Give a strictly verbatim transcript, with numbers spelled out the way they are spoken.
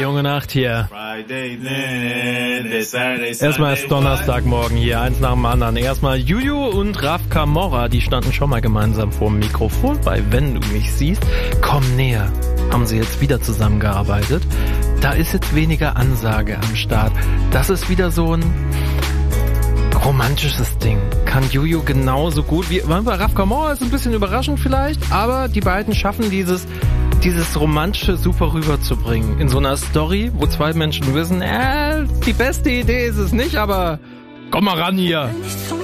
junge Nacht hier. Erstmal ist Donnerstagmorgen hier, eins nach dem anderen. Erstmal Juju und Raf Camorra, die standen schon mal gemeinsam vor dem Mikrofon bei Wenn du mich siehst. Komm näher. Haben sie jetzt wieder zusammengearbeitet. Da ist jetzt weniger Ansage am Start. Das ist wieder so ein romantisches Ding. Kann Juju genauso gut wie... Raf Camorra ist ein bisschen überraschend vielleicht, aber die beiden schaffen dieses... dieses Romantische super rüberzubringen. In so einer Story, wo zwei Menschen wissen, äh, die beste Idee ist es nicht, aber komm mal ran hier. Nicht